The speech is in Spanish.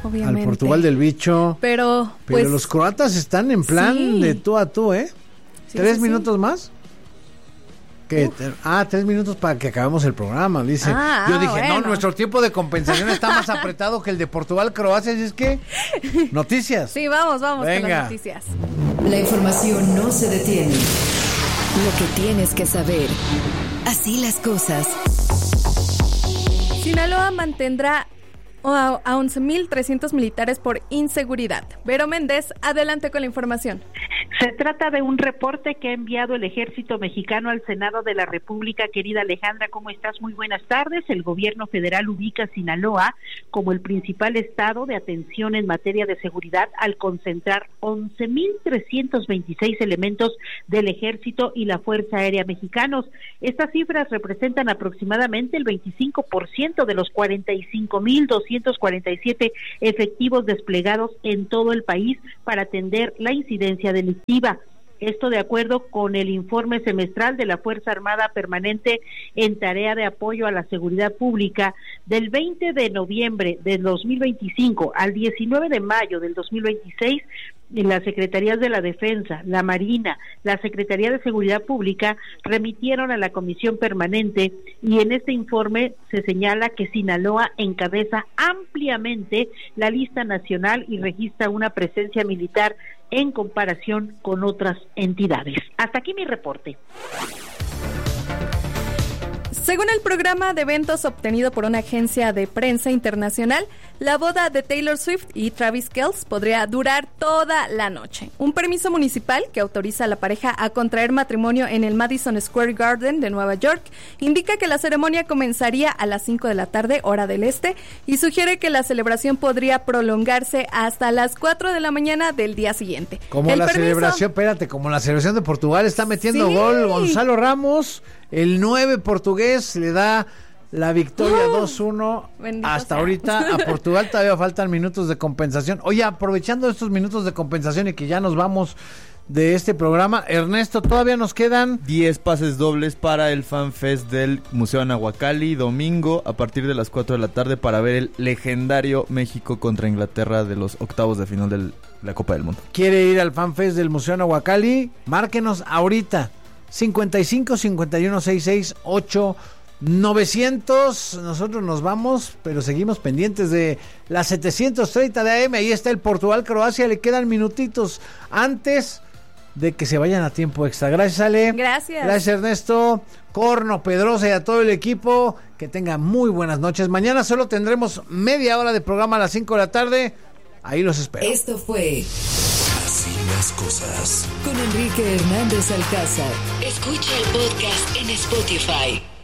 obviamente. Al Portugal del bicho. Pero pues, los croatas están en plan de tú a tú, ¿eh? Sí, 3 sí, minutos más. ¿Qué? 3 minutos para que acabemos el programa, dice. Yo dije, bueno. no, nuestro tiempo de compensación está más apretado que el de Portugal-Croacia, y es que... Noticias. Sí, vamos Venga. con las noticias. La información no se detiene. Lo que tienes que saber. Así las cosas. Sinaloa mantendrá a 11.300 militares por inseguridad. Vero Méndez, adelante con la información. Se trata de un reporte que ha enviado el Ejército Mexicano al Senado de la República. Querida Alejandra, ¿cómo estás? Muy buenas tardes. El gobierno federal ubica a Sinaloa como el principal estado de atención en materia de seguridad al concentrar 11.326 elementos del Ejército y la Fuerza Aérea mexicanos. Estas cifras representan aproximadamente el 25% de los 45.247 efectivos desplegados en todo el país para atender la incidencia delictiva. Esto de acuerdo con el informe semestral de la Fuerza Armada Permanente en tarea de apoyo a la seguridad pública del 20 de noviembre del 2025 al 19 de mayo del 2026. Las Secretarías de la Defensa, la Marina, la Secretaría de Seguridad Pública remitieron a la Comisión Permanente, y en este informe se señala que Sinaloa encabeza ampliamente la lista nacional y registra una presencia militar en comparación con otras entidades. Hasta aquí mi reporte. Según el programa de eventos obtenido por una agencia de prensa internacional, la boda de Taylor Swift y Travis Kelce podría durar toda la noche. Un permiso municipal que autoriza a la pareja a contraer matrimonio en el Madison Square Garden de Nueva York indica que la ceremonia comenzaría a las 5 de la tarde, hora del este, y sugiere que la celebración podría prolongarse hasta las 4 de la mañana del día siguiente. Como la celebración de Portugal, está metiendo gol Gonzalo Ramos, el 9 portugués le da la victoria 2-1 hasta ahorita a Portugal. Todavía faltan minutos de compensación. Oye, aprovechando estos minutos de compensación y que ya nos vamos de este programa, Ernesto, todavía nos quedan 10 pases dobles para el FanFest del Museo Anahuacalli, domingo a partir de las 4 de la tarde, para ver el legendario México contra Inglaterra de los octavos de final de la Copa del Mundo. ¿Quiere ir al FanFest del Museo Anahuacalli? Márquenos ahorita 55 51 66 8 900. Nosotros nos vamos, pero seguimos pendientes de las 730 de AM. Ahí está el Portugal-Croacia. Le quedan minutitos antes de que se vayan a tiempo extra. Gracias, Ale. Gracias. Gracias, Ernesto, Corno, Pedrosa y a todo el equipo. Que tengan muy buenas noches. Mañana solo tendremos media hora de programa a las 5 de la tarde. Ahí los espero. Esto fue Así las cosas con Enrique Hernández Alcázar. Escucha el podcast en Spotify.